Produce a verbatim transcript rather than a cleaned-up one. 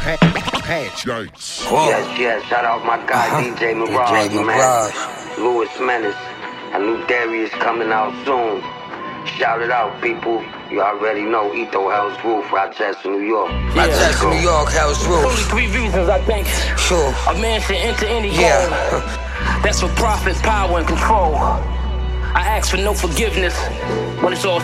Patch. Whoa. Yes, yes. Shout out my guy uh-huh. D J Mirage, D J man. Louis Menace. A new Darius coming out soon. Shout it out, people. You already know Etho Hell's Roof, Rochester, New York. Yeah. Rochester, New York, Hell's Roof. Only three reasons, I think. Sure. A man should enter any yeah. home. That's for profit, power, and control. I ask for no forgiveness when it's all